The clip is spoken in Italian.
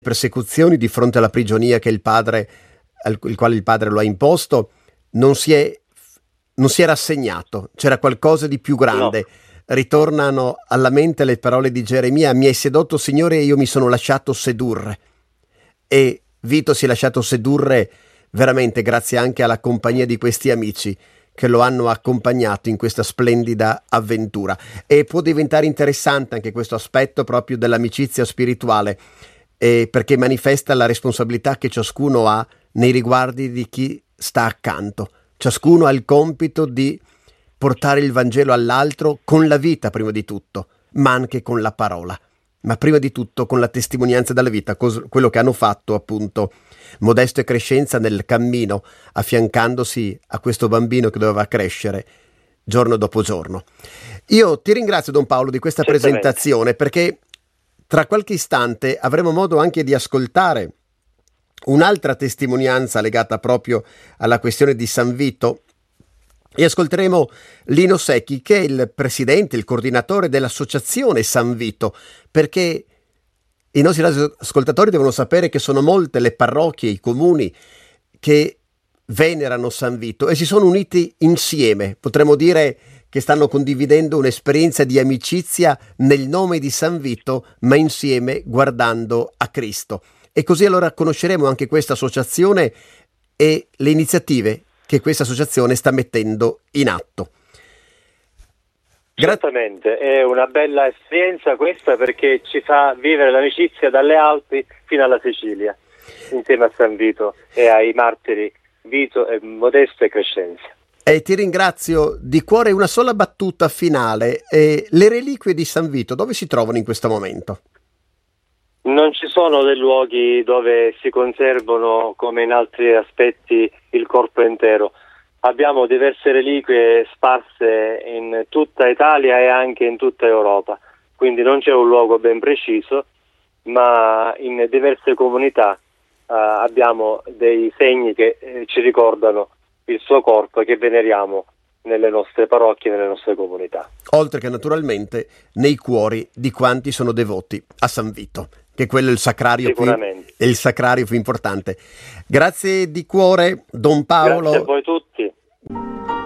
persecuzioni, di fronte alla prigionia che il quale il padre lo ha imposto, non si è rassegnato, c'era qualcosa di più grande. No. Ritornano alla mente le parole di Geremia: mi hai sedotto, Signore, e io mi sono lasciato sedurre. E Vito si è lasciato sedurre veramente grazie anche alla compagnia di questi amici che lo hanno accompagnato in questa splendida avventura. E può diventare interessante anche questo aspetto proprio dell'amicizia spirituale, perché manifesta la responsabilità che ciascuno ha nei riguardi di chi sta accanto. Ciascuno ha il compito di portare il Vangelo all'altro con la vita prima di tutto, ma anche con la parola, ma prima di tutto con la testimonianza della vita, quello che hanno fatto appunto Modesto e Crescenza nel cammino, affiancandosi a questo bambino che doveva crescere giorno dopo giorno. Io ti ringrazio, Don Paolo, di questa presentazione, perché tra qualche istante avremo modo anche di ascoltare un'altra testimonianza legata proprio alla questione di San Vito, e ascolteremo Lino Secchi, che è il presidente, il coordinatore dell'associazione San Vito, perché i nostri ascoltatori devono sapere che sono molte le parrocchie, i comuni che venerano San Vito e si sono uniti insieme. Potremmo dire che stanno condividendo un'esperienza di amicizia nel nome di San Vito, ma insieme guardando a Cristo. E così allora conosceremo anche questa associazione e le iniziative che questa associazione sta mettendo in atto. Certamente, è una bella esperienza questa, perché ci fa vivere l'amicizia dalle Alpi fino alla Sicilia, insieme a San Vito e ai martiri Vito, Modesto e Crescenza. E ti ringrazio di cuore. Una sola battuta finale: le reliquie di San Vito dove si trovano in questo momento? Non ci sono dei luoghi dove si conservano, come in altri aspetti, il corpo intero. Abbiamo diverse reliquie sparse in tutta Italia e anche in tutta Europa, quindi non c'è un luogo ben preciso, ma in diverse comunità abbiamo dei segni che ci ricordano il suo corpo, che veneriamo nelle nostre parrocchie, nelle nostre comunità. Oltre che naturalmente nei cuori di quanti sono devoti a San Vito, che quello è il sacrario più importante. Grazie di cuore, Don Paolo. Grazie a voi tutti.